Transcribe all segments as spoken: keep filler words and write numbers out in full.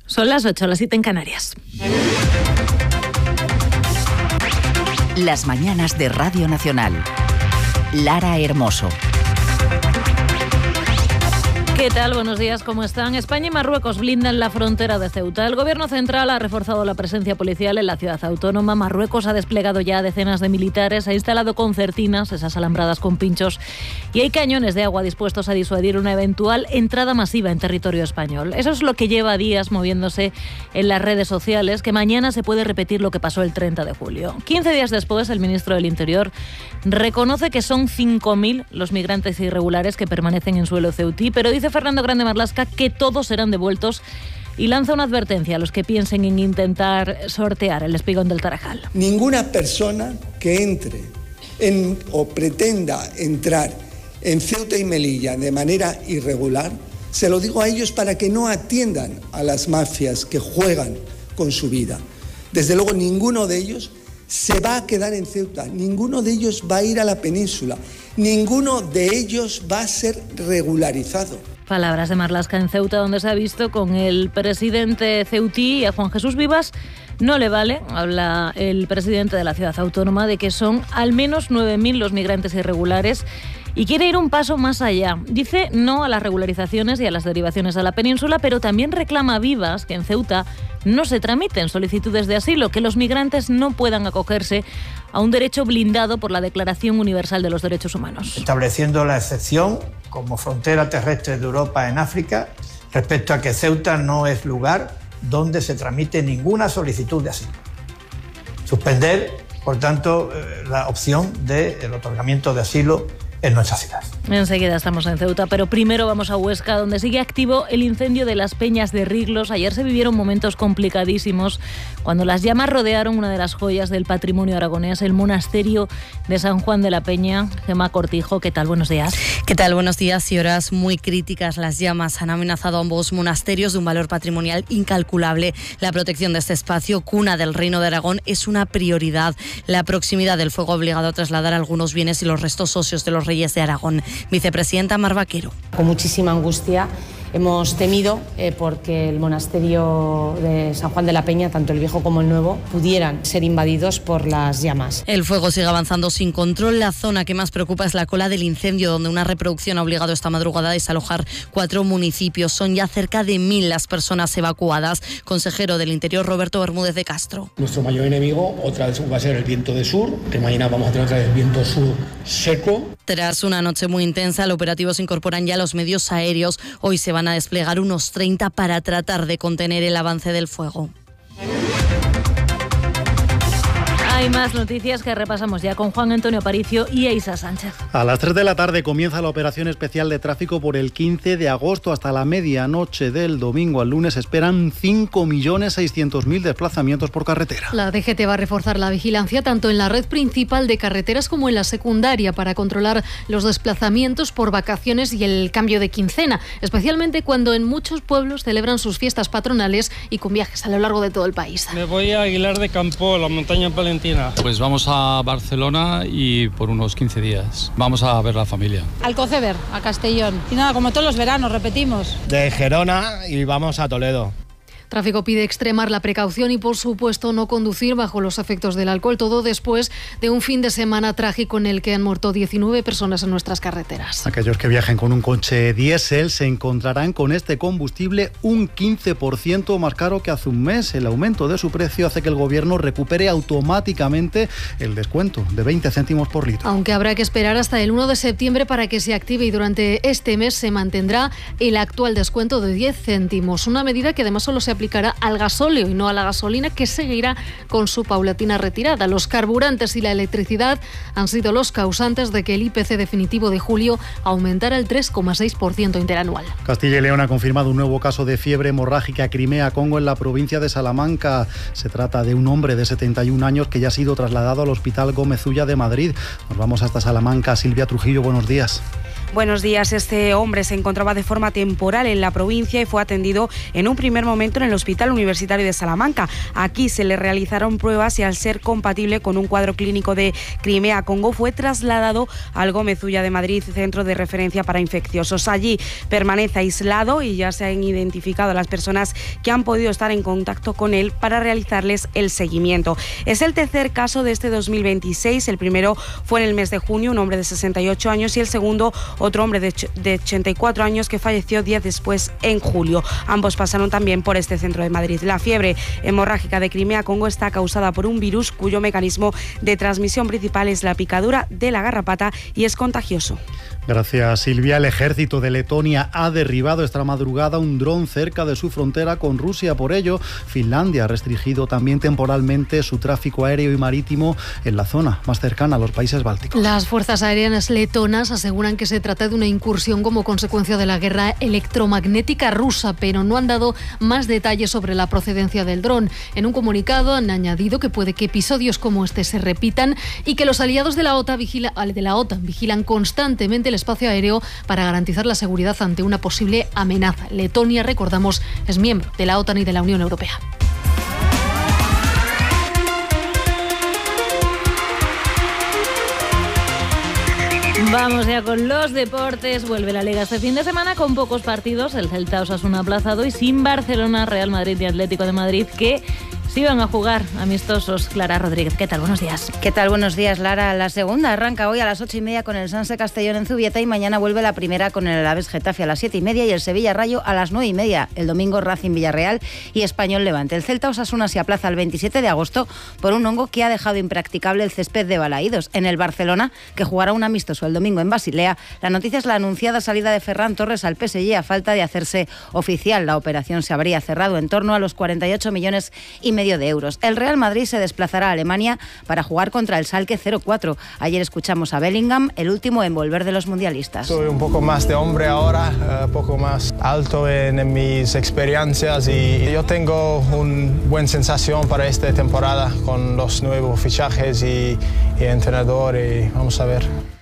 Son las ocho, las siete en Canarias. Las mañanas de Radio Nacional. Lara Hermoso. ¿Qué tal? Buenos días, ¿cómo están? España y Marruecos blindan la frontera de Ceuta. El Gobierno central ha reforzado la presencia policial en la ciudad autónoma. Marruecos ha desplegado ya decenas de militares, ha instalado concertinas, esas alambradas con pinchos, y hay cañones de agua dispuestos a disuadir una eventual entrada masiva en territorio español. Eso es lo que lleva días moviéndose en las redes sociales, que mañana se puede repetir lo que pasó el treinta de julio. quince días después, el ministro del Interior reconoce que son cinco mil los migrantes irregulares que permanecen en suelo ceutí, pero dice Fernando Grande Marlaska que todos serán devueltos y lanza una advertencia a los que piensen en intentar sortear el espigón del Tarajal. Ninguna persona que entre en, o pretenda entrar en Ceuta y Melilla de manera irregular, se lo digo a ellos para que no atiendan a las mafias que juegan con su vida. Desde luego ninguno de ellos se va a quedar en Ceuta, ninguno de ellos va a ir a la península, ninguno de ellos va a ser regularizado. Palabras de Marlaska en Ceuta, donde se ha visto con el presidente ceutí y a Juan Jesús Vivas. No le vale, habla el presidente de la ciudad autónoma, de que son al menos nueve mil los migrantes irregulares y quiere ir un paso más allá. Dice no a las regularizaciones y a las derivaciones a la península, pero también reclama a Vivas que en Ceuta no se tramiten solicitudes de asilo, que los migrantes no puedan acogerse a un derecho blindado por la Declaración Universal de los Derechos Humanos. Estableciendo la excepción como frontera terrestre de Europa en África respecto a que Ceuta no es lugar donde se tramite ninguna solicitud de asilo. Suspender, por tanto, la opción del otorgamiento de asilo en nuestra ciudad. Enseguida estamos en Ceuta, pero primero vamos a Huesca, donde sigue activo el incendio de las Peñas de Riglos. Ayer se vivieron momentos complicadísimos cuando las llamas rodearon una de las joyas del patrimonio aragonés, el monasterio de San Juan de la Peña. Gemma Cortijo, ¿qué tal? Buenos días. ¿Qué tal? Buenos días. Y horas muy críticas. Las llamas han amenazado a ambos monasterios de un valor patrimonial incalculable. La protección de este espacio, cuna del Reino de Aragón, es una prioridad. La proximidad del fuego ha obligado a trasladar algunos bienes y los restos óseos de los reyes de Aragón. Vicepresidenta Mar Vaquero. Con muchísima angustia hemos temido eh, porque el monasterio de San Juan de la Peña, tanto el viejo como el nuevo, pudieran ser invadidos por las llamas. El fuego sigue avanzando sin control. La zona que más preocupa es la cola del incendio, donde una reproducción ha obligado esta madrugada a desalojar cuatro municipios. Son ya cerca de mil las personas evacuadas. Consejero del Interior, Roberto Bermúdez de Castro. Nuestro mayor enemigo otra vez va a ser el viento de sur, que mañana vamos a tener otra vez viento sur seco. Tras una noche muy intensa, al operativo se incorporan ya los medios aéreos. Hoy se van a desplegar unos treinta para tratar de contener el avance del fuego. Hay más noticias que repasamos ya con Juan Antonio Aparicio y Eisa Sánchez. A las tres de la tarde comienza la operación especial de tráfico por el quince de agosto. Hasta la medianoche del domingo al lunes esperan cinco millones seiscientos mil desplazamientos por carretera. La D G T va a reforzar la vigilancia tanto en la red principal de carreteras como en la secundaria para controlar los desplazamientos por vacaciones y el cambio de quincena, especialmente cuando en muchos pueblos celebran sus fiestas patronales y con viajes a lo largo de todo el país. Me voy a Aguilar de Campo, la montaña palentina. Pues vamos a Barcelona y por unos quince días. Vamos a ver la familia. Alcoceber, a Castellón. Y nada, como todos los veranos, repetimos. De Gerona y vamos a Toledo. Tráfico pide extremar la precaución y, por supuesto, no conducir bajo los efectos del alcohol. Todo después de un fin de semana trágico en el que han muerto diecinueve personas en nuestras carreteras. Aquellos que viajen con un coche diésel se encontrarán con este combustible un quince por ciento más caro que hace un mes. El aumento de su precio hace que el Gobierno recupere automáticamente el descuento de veinte céntimos por litro. Aunque habrá que esperar hasta el uno de septiembre para que se active, y durante este mes se mantendrá el actual descuento de diez céntimos. Una medida que además solo se aplicará al gasóleo y no a la gasolina, que seguirá con su paulatina retirada. Los carburantes y la electricidad han sido los causantes de que el I P C definitivo de julio aumentara el tres coma seis por ciento interanual. Castilla y León ha confirmado un nuevo caso de fiebre hemorrágica Crimea-Congo en la provincia de Salamanca. Se trata de un hombre de setenta y un años que ya ha sido trasladado al Hospital Gómez Ulla de Madrid. Nos vamos hasta Salamanca. Silvia Trujillo, buenos días. Buenos días. Este hombre se encontraba de forma temporal en la provincia y fue atendido en un primer momento en el Hospital Universitario de Salamanca. Aquí se le realizaron pruebas y al ser compatible con un cuadro clínico de Crimea-Congo fue trasladado al Gómez Ulla de Madrid, centro de referencia para infecciosos. Allí permanece aislado y ya se han identificado a las personas que han podido estar en contacto con él para realizarles el seguimiento. Es el tercer caso de este dos mil veintiséis. El primero fue en el mes de junio, un hombre de sesenta y ocho años, y el segundo otro hombre de, de ochenta y cuatro años que falleció días después en julio. Ambos pasaron también por este centro de Madrid. La fiebre hemorrágica de Crimea-Congo está causada por un virus cuyo mecanismo de transmisión principal es la picadura de la garrapata y es contagioso. Gracias, Silvia. El ejército de Letonia ha derribado esta madrugada un dron cerca de su frontera con Rusia. Por ello, Finlandia ha restringido también temporalmente su tráfico aéreo y marítimo en la zona más cercana a los países bálticos. Las fuerzas aéreas letonas aseguran que se trata de una incursión como consecuencia de la guerra electromagnética rusa, pero no han dado más detalles sobre la procedencia del dron. En un comunicado han añadido que puede que episodios como este se repitan y que los aliados de la OTAN, vigila, de la OTAN vigilan constantemente el espacio aéreo para garantizar la seguridad ante una posible amenaza. Letonia, recordamos, es miembro de la OTAN y de la Unión Europea. Vamos ya con los deportes. Vuelve la Liga este fin de semana con pocos partidos. El Celta Osasuna aplazado y sin Barcelona, Real Madrid y Atlético de Madrid, que sí van a jugar amistosos. Clara Rodríguez, ¿qué tal? Buenos días. ¿Qué tal? Buenos días, Lara. La segunda arranca hoy a las ocho y media con el Sanse Castellón en Zubieta y mañana vuelve la primera con el Alavés Getafe a las siete y media y el Sevilla Rayo a las nueve y media. El domingo Racing Villarreal y Español Levante. El Celta Osasuna se aplaza el veintisiete de agosto por un hongo que ha dejado impracticable el césped de Balaídos. En el Barcelona, que jugará un amistoso el domingo en Basilea, la noticia es la anunciada salida de Ferran Torres al P S G a falta de hacerse oficial. La operación se habría cerrado en torno a los cuarenta y ocho millones y medio de euros. El Real Madrid se desplazará a Alemania para jugar contra el Schalke cero cuatro. Ayer escuchamos a Bellingham, el último en volver de los mundialistas. Soy un poco más de hombre ahora, un uh, poco más alto en, en mis experiencias y yo tengo una buena sensación para esta temporada con los nuevos fichajes y, y entrenador y vamos a ver.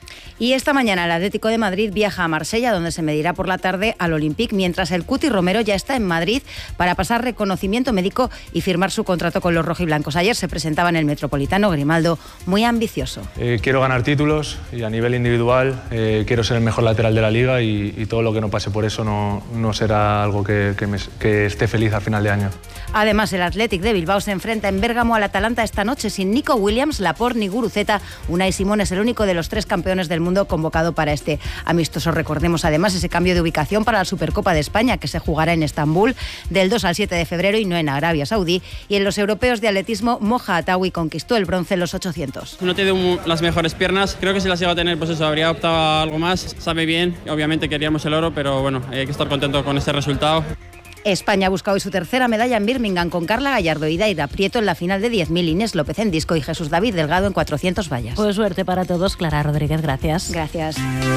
Y esta mañana el Atlético de Madrid viaja a Marsella, donde se medirá por la tarde al Olympique, mientras el Cuti Romero ya está en Madrid para pasar reconocimiento médico y firmar su contrato con los rojiblancos. Ayer se presentaba en el Metropolitano Grimaldo, muy ambicioso. Eh, quiero ganar títulos y a nivel individual eh, quiero ser el mejor lateral de la liga y, y todo lo que no pase por eso no, no será algo que, que, me, que esté feliz al final de año. Además, el Athletic de Bilbao se enfrenta en Bérgamo al Atalanta esta noche sin Nico Williams, Laporte ni Guruceta. Unai Simón es el único de los tres campeones del mundo convocado para este amistoso. Recordemos además ese cambio de ubicación para la Supercopa de España, que se jugará en Estambul del dos al siete de febrero y no en Arabia Saudí. Y en los europeos de atletismo, Moja Atawi conquistó el bronce en los ochocientos. No tiene las mejores piernas, creo que si las iba a tener, pues eso, habría optado a algo más. Sabe bien, obviamente queríamos el oro, pero bueno, hay que estar contento con este resultado. España busca hoy su tercera medalla en Birmingham con Carla Gallardo y Daira Prieto en la final de diez mil, Inés López en disco y Jesús David Delgado en cuatrocientos vallas. Pues suerte para todos, Clara Rodríguez, gracias. Gracias.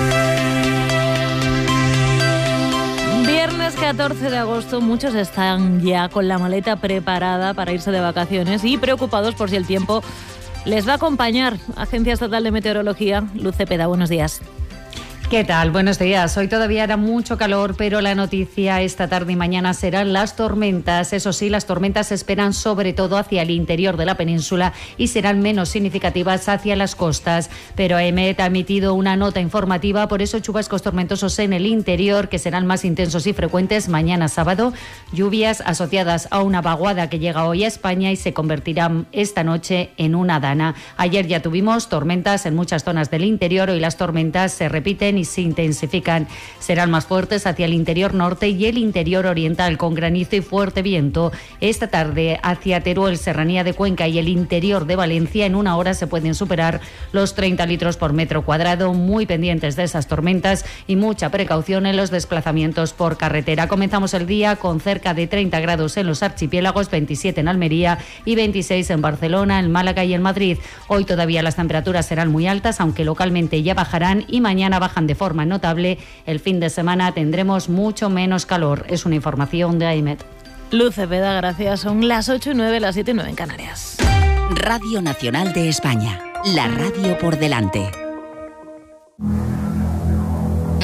Viernes catorce de agosto, muchos están ya con la maleta preparada para irse de vacaciones y preocupados por si el tiempo les va a acompañar. Agencia Estatal de Meteorología, Luz Cepeda, buenos días. ¿Qué tal? Buenos días. Hoy todavía hará mucho calor, pero la noticia esta tarde y mañana serán las tormentas. Eso sí, las tormentas se esperan sobre todo hacia el interior de la península y serán menos significativas hacia las costas. Pero E M E T ha emitido una nota informativa, por eso chubascos tormentosos en el interior que serán más intensos y frecuentes mañana sábado. Lluvias asociadas a una vaguada que llega hoy a España y se convertirán esta noche en una dana. Ayer ya tuvimos tormentas en muchas zonas del interior, hoy las tormentas se repiten y se intensifican. Serán más fuertes hacia el interior norte y el interior oriental con granizo y fuerte viento. Esta tarde hacia Teruel, Serranía de Cuenca y el interior de Valencia en una hora se pueden superar los treinta litros por metro cuadrado. Muy pendientes de esas tormentas y mucha precaución en los desplazamientos por carretera. Comenzamos el día con cerca de treinta grados en los archipiélagos, veintisiete en Almería y veintiséis en Barcelona, en Málaga y en Madrid. Hoy todavía las temperaturas serán muy altas, aunque localmente ya bajarán y mañana bajan de forma notable. El fin de semana tendremos mucho menos calor. Es una información de A E M E T. Luz Cepeda, gracias. Son las ocho y nueve, las siete y nueve en Canarias. Radio Nacional de España. La radio por delante.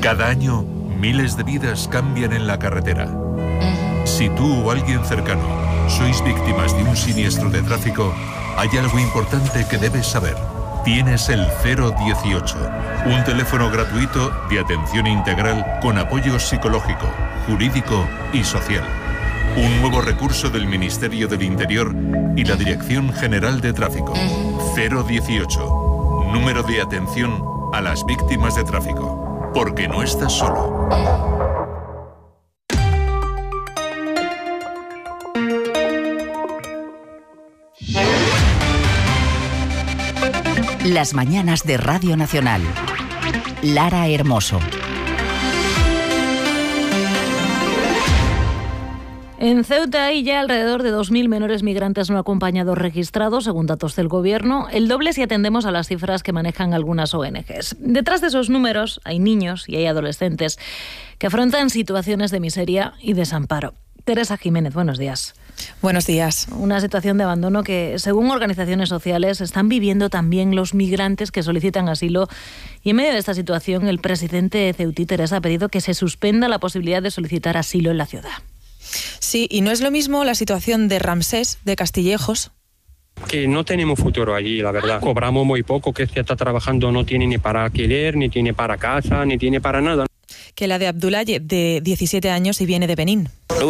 Cada año, miles de vidas cambian en la carretera. Si tú o alguien cercano sois víctimas de un siniestro de tráfico, hay algo importante que debes saber. Tienes el cero dieciocho, un teléfono gratuito de atención integral con apoyo psicológico, jurídico y social. Un nuevo recurso del Ministerio del Interior y la Dirección General de Tráfico. cero dieciocho, número de atención a las víctimas de tráfico. Porque no estás solo. Las mañanas de Radio Nacional. Lara Hermoso. En Ceuta hay ya alrededor de dos mil menores migrantes no acompañados registrados, según datos del Gobierno, el doble si atendemos a las cifras que manejan algunas O N Ges. Detrás de esos números hay niños y hay adolescentes que afrontan situaciones de miseria y desamparo. Teresa Jiménez, buenos días. Buenos días. Una situación de abandono que, según organizaciones sociales, están viviendo también los migrantes que solicitan asilo. Y en medio de esta situación, el presidente ceutí, Teresa, ha pedido que se suspenda la posibilidad de solicitar asilo en la ciudad. Sí, y no es lo mismo la situación de Ramsés, de Castillejos. Que no tenemos futuro allí, la verdad. Cobramos muy poco, que se está trabajando no tiene ni para alquiler, ni tiene para casa, ni tiene para nada. Que la de Abdoulaye, de diecisiete años y viene de Benín.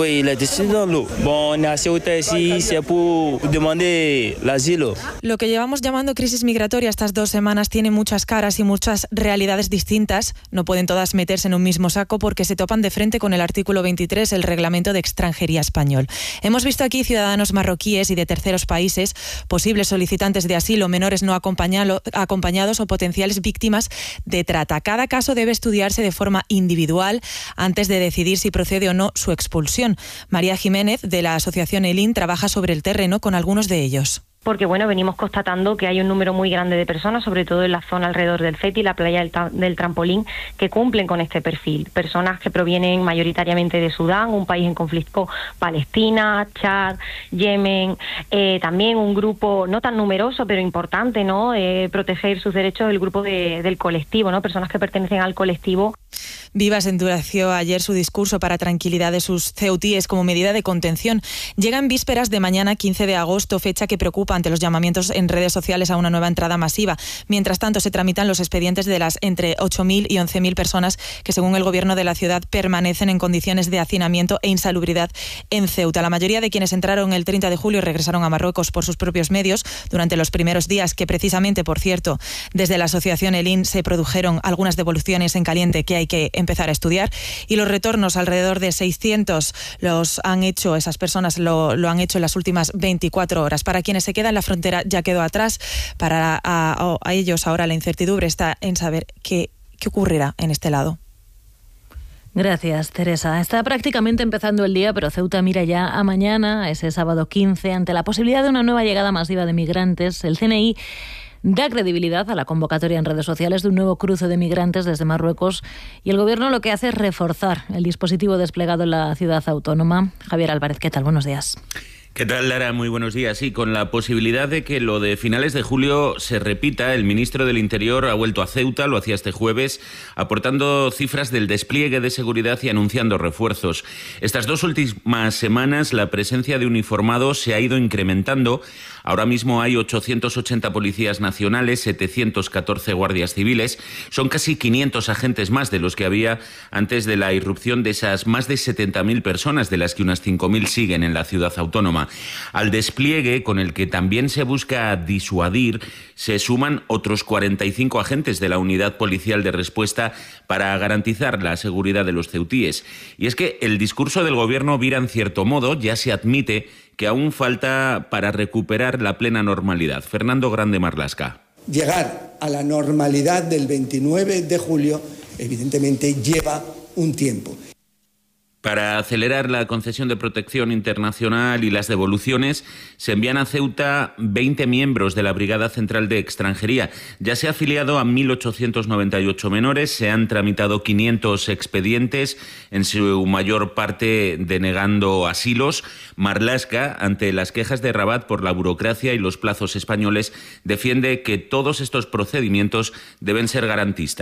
Lo que llevamos llamando crisis migratoria estas dos semanas tiene muchas caras y muchas realidades distintas. No pueden todas meterse en un mismo saco porque se topan de frente con el artículo veintitrés, el Reglamento de Extranjería español. Hemos visto aquí ciudadanos marroquíes y de terceros países, posibles solicitantes de asilo, menores no acompañados o potenciales víctimas de trata. Cada caso debe estudiarse de forma individual antes de decidir si procede o no su expulsión. María Jiménez, de la asociación ELIN, trabaja sobre el terreno con algunos de ellos. Porque bueno, venimos constatando que hay un número muy grande de personas, sobre todo en la zona alrededor del CETI, la playa del, del Trampolín, que cumplen con este perfil. Personas que provienen mayoritariamente de Sudán, un país en conflicto, Palestina, Chad, Yemen, eh, también un grupo no tan numeroso, pero importante, ¿no? Eh, proteger sus derechos, el grupo de, del colectivo, ¿no? Personas que pertenecen al colectivo. Vivas endureció ayer su discurso para tranquilidad de sus ceutíes como medida de contención. Llega en vísperas de mañana quince de agosto, fecha que preocupa ante los llamamientos en redes sociales a una nueva entrada masiva. Mientras tanto, se tramitan los expedientes de las entre ocho mil y once mil personas que, según el Gobierno de la ciudad, permanecen en condiciones de hacinamiento e insalubridad en Ceuta. La mayoría de quienes entraron el treinta de julio y regresaron a Marruecos por sus propios medios durante los primeros días, que precisamente, por cierto, desde la asociación ELIN se produjeron algunas devoluciones en caliente que hay que empezar a estudiar, y los retornos, alrededor de seiscientos, los han hecho, esas personas lo, lo han hecho en las últimas veinticuatro horas. Para quienes se quedan en la frontera ya quedó atrás. Para a, a ellos ahora la incertidumbre está en saber qué, qué ocurrirá en este lado. Gracias, Teresa. Está prácticamente empezando el día, pero Ceuta mira ya a mañana, ese sábado quince, ante la posibilidad de una nueva llegada masiva de migrantes. El C N I da credibilidad a la convocatoria en redes sociales de un nuevo cruce de migrantes desde Marruecos, y el Gobierno lo que hace es reforzar el dispositivo desplegado en la ciudad autónoma. Javier Álvarez, ¿qué tal? Buenos días. ¿Qué tal, Lara? Muy buenos días. Sí, con la posibilidad de que lo de finales de julio se repita, el ministro del Interior ha vuelto a Ceuta, lo hacía este jueves, aportando cifras del despliegue de seguridad y anunciando refuerzos. Estas dos últimas semanas la presencia de uniformados se ha ido incrementando. Ahora mismo hay ochocientos ochenta policías nacionales, setecientos catorce guardias civiles. Son casi quinientos agentes más de los que había antes de la irrupción de esas más de setenta mil personas, de las que unas cinco mil siguen en la ciudad autónoma. Al despliegue, con el que también se busca disuadir, se suman otros cuarenta y cinco agentes de la Unidad Policial de Respuesta para garantizar la seguridad de los ceutíes. Y es que el discurso del Gobierno vira en cierto modo, ya se admite que aún falta para recuperar la plena normalidad. Fernando Grande Marlaska. Llegar a la normalidad del veintinueve de julio, evidentemente, lleva un tiempo. Para acelerar la concesión de protección internacional y las devoluciones, se envían a Ceuta veinte miembros de la Brigada Central de Extranjería. Ya se ha afiliado a mil ochocientos noventa y ocho menores, se han tramitado quinientos expedientes, en su mayor parte denegando asilos. Marlaska, ante las quejas de Rabat por la burocracia y los plazos españoles, defiende que todos estos procedimientos deben ser garantistas.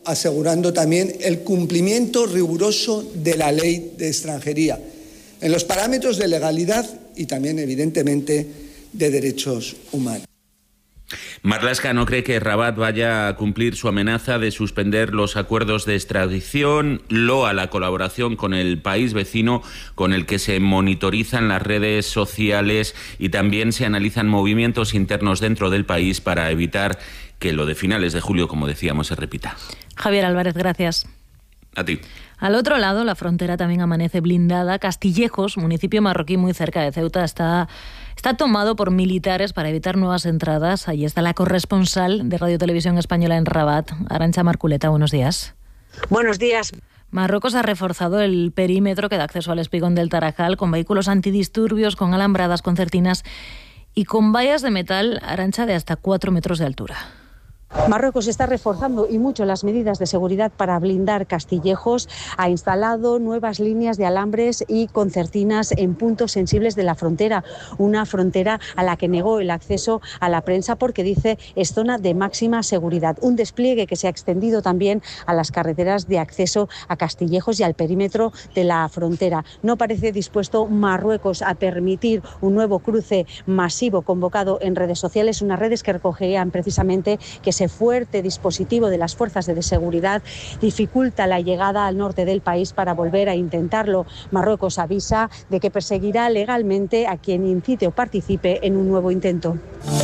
asegurando también el cumplimiento riguroso de la ley de extranjería, en los parámetros de legalidad y también, evidentemente, de derechos humanos. Marlaska no cree que Rabat vaya a cumplir su amenaza de suspender los acuerdos de extradición, loa la colaboración con el país vecino con el que se monitorizan las redes sociales y también se analizan movimientos internos dentro del país para evitar que lo de finales de julio, como decíamos, se repita. Javier Álvarez, gracias. A ti. Al otro lado, la frontera también amanece blindada. Castillejos, municipio marroquí muy cerca de Ceuta, está, está tomado por militares para evitar nuevas entradas. Allí está la corresponsal de Radio Televisión Española en Rabat, Arantxa Marculeta. Buenos días. Buenos días. Marruecos ha reforzado el perímetro que da acceso al espigón del Tarajal con vehículos antidisturbios, con alambradas, concertinas y con vallas de metal, Arantxa, de hasta cuatro metros de altura. Marruecos está reforzando y mucho las medidas de seguridad para blindar Castillejos. Ha instalado nuevas líneas de alambres y concertinas en puntos sensibles de la frontera. Una frontera a la que negó el acceso a la prensa porque dice es zona de máxima seguridad. Un despliegue que se ha extendido también a las carreteras de acceso a Castillejos y al perímetro de la frontera. No parece dispuesto Marruecos a permitir un nuevo cruce masivo convocado en redes sociales, unas redes que recogerían precisamente que se Ese fuerte dispositivo de las fuerzas de seguridad dificulta la llegada al norte del país para volver a intentarlo. Marruecos avisa de que perseguirá legalmente a quien incite o participe en un nuevo intento.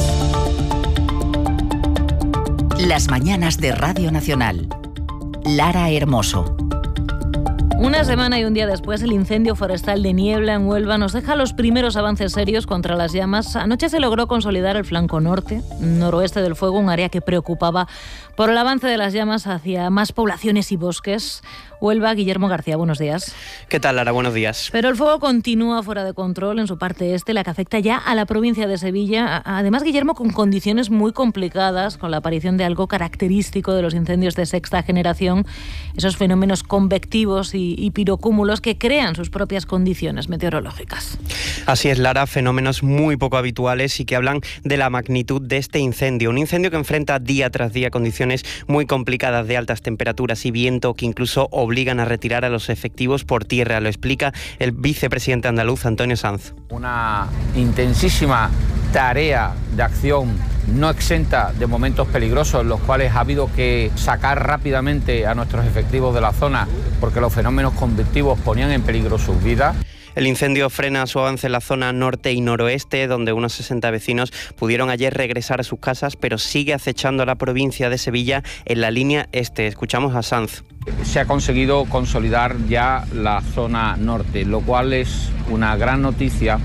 Las mañanas de Radio Nacional. Lara Hermoso. Una semana y un día después, el incendio forestal de Niebla en Huelva nos deja los primeros avances serios contra las llamas. Anoche se logró consolidar el flanco norte, noroeste del fuego, un área que preocupaba por el avance de las llamas hacia más poblaciones y bosques. Huelva, Guillermo García, buenos días. ¿Qué tal, Lara? Buenos días. Pero el fuego continúa fuera de control en su parte este, la que afecta ya a la provincia de Sevilla. Además, Guillermo, con condiciones muy complicadas, con la aparición de algo característico de los incendios de sexta generación, esos fenómenos convectivos y, y pirocúmulos que crean sus propias condiciones meteorológicas. Así es, Lara, fenómenos muy poco habituales y que hablan de la magnitud de este incendio. Un incendio que enfrenta día tras día condiciones muy complicadas de altas temperaturas y viento que incluso obligan a retirar a los efectivos por tierra. Lo explica el vicepresidente andaluz, Antonio Sanz. Una intensísima tarea de acción no exenta de momentos peligrosos, en los cuales ha habido que sacar rápidamente a nuestros efectivos de la zona porque los fenómenos convectivos ponían en peligro sus vidas. El incendio frena su avance en la zona norte y noroeste, donde unos sesenta vecinos pudieron ayer regresar a sus casas, pero sigue acechando a la provincia de Sevilla en la línea este. Escuchamos a Sanz. Se ha conseguido consolidar ya la zona norte, lo cual es una gran noticia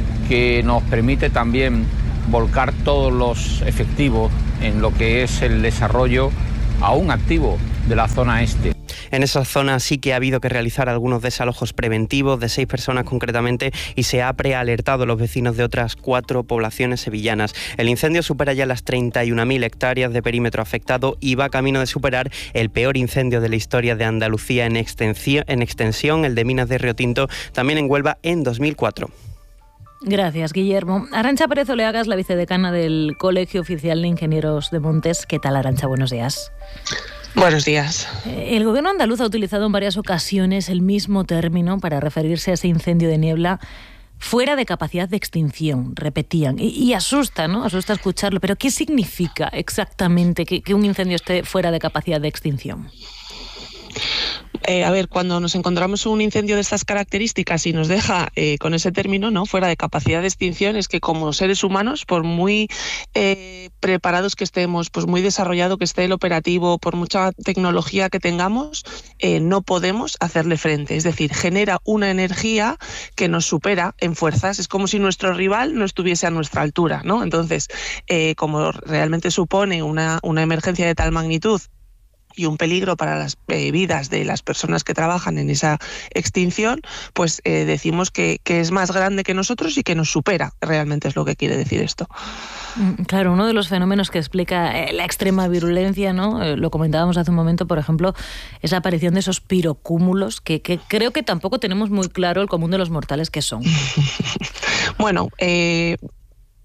que nos permite también volcar todos los efectivos en lo que es el desarrollo aún activo de la zona este. En esa zona sí que ha habido que realizar algunos desalojos preventivos de seis personas concretamente y se ha prealertado a los vecinos de otras cuatro poblaciones sevillanas. El incendio supera ya las treinta y una mil hectáreas de perímetro afectado y va camino de superar el peor incendio de la historia de Andalucía en extensión, en extensión el de Minas de Río Tinto, también en Huelva en dos mil cuatro. Gracias, Guillermo. Arantxa Pérez Oleaga es la vicedecana del Colegio Oficial de Ingenieros de Montes. ¿Qué tal, Arantxa? Buenos días. Buenos días. El gobierno andaluz ha utilizado en varias ocasiones el mismo término para referirse a ese incendio de Niebla fuera de capacidad de extinción, repetían. Y, y asusta, ¿no? Asusta escucharlo. Pero ¿qué significa exactamente que, que un incendio esté fuera de capacidad de extinción? Eh, a ver, cuando nos encontramos un incendio de estas características y nos deja eh, con ese término, ¿no?, fuera de capacidad de extinción, es que como seres humanos, por muy eh, preparados que estemos, pues muy desarrollado que esté el operativo, por mucha tecnología que tengamos, eh, no podemos hacerle frente. Es decir, genera una energía que nos supera en fuerzas. Es como si nuestro rival no estuviese a nuestra altura, ¿no? Entonces, eh, como realmente supone una, una emergencia de tal magnitud y un peligro para las eh, vidas de las personas que trabajan en esa extinción, pues eh, decimos que, que es más grande que nosotros y que nos supera. Realmente es lo que quiere decir esto. Claro, uno de los fenómenos que explica la extrema virulencia, ¿no? Lo comentábamos hace un momento, por ejemplo, es la aparición de esos pirocúmulos que, que creo que tampoco tenemos muy claro el común de los mortales que son. Bueno, eh...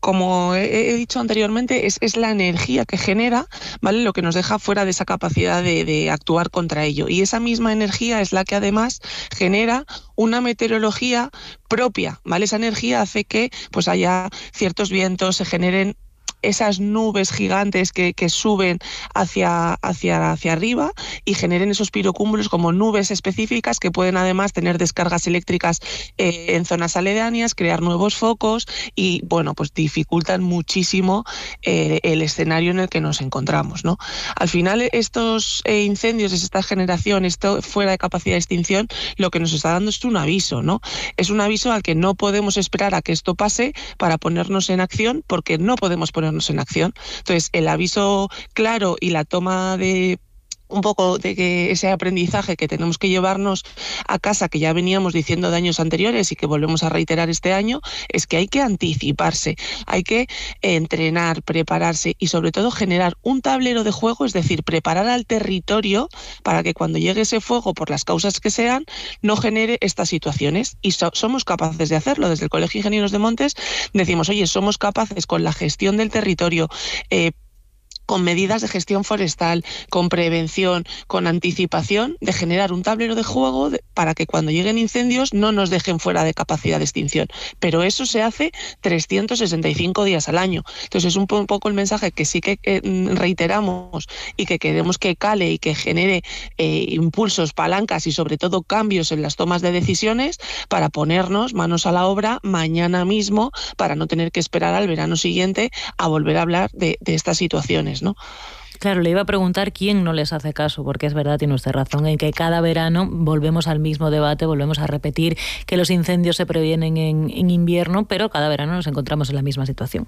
como he, he dicho anteriormente, es, es la energía que genera, ¿vale? Lo que nos deja fuera de esa capacidad de, de actuar contra ello. Y esa misma energía es la que además genera una meteorología propia, ¿vale? Esa energía hace que pues haya ciertos vientos, se generen esas nubes gigantes que, que suben hacia, hacia, hacia arriba y generen esos pirocúmulos como nubes específicas que pueden además tener descargas eléctricas eh, en zonas aledañas, crear nuevos focos y, bueno, pues dificultan muchísimo eh, el escenario en el que nos encontramos, ¿no? Al final, estos eh, incendios, esta generación, esto fuera de capacidad de extinción, lo que nos está dando es un aviso, ¿no? Es un aviso al que no podemos esperar a que esto pase para ponernos en acción, porque no podemos ponernos en acción. Entonces, el aviso claro y la toma de un poco de que ese aprendizaje que tenemos que llevarnos a casa, que ya veníamos diciendo de años anteriores y que volvemos a reiterar este año, es que hay que anticiparse, hay que entrenar, prepararse y sobre todo generar un tablero de juego, es decir, preparar al territorio para que cuando llegue ese fuego, por las causas que sean, no genere estas situaciones. Y so- somos capaces de hacerlo. Desde el Colegio de Ingenieros de Montes decimos, oye, somos capaces con la gestión del territorio, eh, con medidas de gestión forestal, con prevención, con anticipación, de generar un tablero de juego de, para que cuando lleguen incendios no nos dejen fuera de capacidad de extinción. Pero eso se hace trescientos sesenta y cinco días al año. Entonces es un, po- un poco el mensaje que sí que eh, reiteramos y que queremos que cale y que genere eh, impulsos, palancas y sobre todo cambios en las tomas de decisiones para ponernos manos a la obra mañana mismo para no tener que esperar al verano siguiente a volver a hablar de, de estas situaciones, ¿no? Claro, le iba a preguntar quién no les hace caso, porque es verdad, tiene usted razón, en que cada verano volvemos al mismo debate, volvemos a repetir que los incendios se previenen en, en invierno, pero cada verano nos encontramos en la misma situación.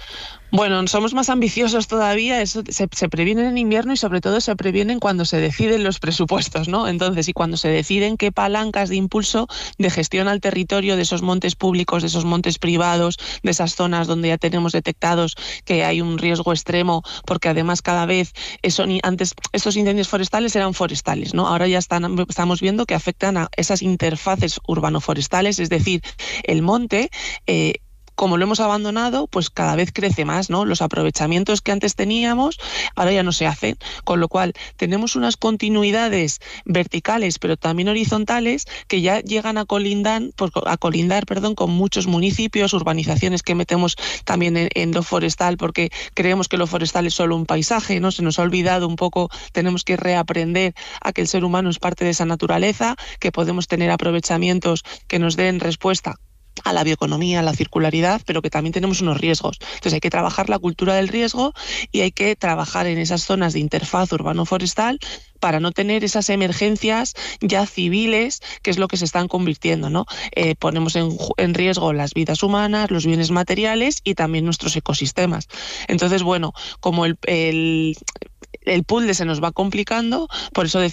Bueno, somos más ambiciosos todavía, eso se, se previenen en invierno y sobre todo se previenen cuando se deciden los presupuestos, ¿no? Entonces, y cuando se deciden qué palancas de impulso de gestión al territorio de esos montes públicos, de esos montes privados, de esas zonas donde ya tenemos detectados que hay un riesgo extremo, porque además cada vez son, antes estos incendios forestales eran forestales, ¿no? Ahora ya están, estamos viendo que afectan a esas interfaces urbano-forestales, es decir, el monte eh, como lo hemos abandonado, pues cada vez crece más, ¿no? Los aprovechamientos que antes teníamos ahora ya no se hacen, con lo cual tenemos unas continuidades verticales, pero también horizontales, que ya llegan a colindar, pues, a colindar, perdón, con muchos municipios, urbanizaciones que metemos también en, en lo forestal, porque creemos que lo forestal es solo un paisaje, ¿no? Se nos ha olvidado un poco, tenemos que reaprender a que el ser humano es parte de esa naturaleza, que podemos tener aprovechamientos que nos den respuesta a la bioeconomía, a la circularidad, pero que también tenemos unos riesgos. Entonces hay que trabajar la cultura del riesgo y hay que trabajar en esas zonas de interfaz urbano-forestal para no tener esas emergencias ya civiles, que es lo que se están convirtiendo, ¿no? Eh, ponemos en, en riesgo las vidas humanas, los bienes materiales y también nuestros ecosistemas. Entonces, bueno, como el, el, el puzzle se nos va complicando, por eso decimos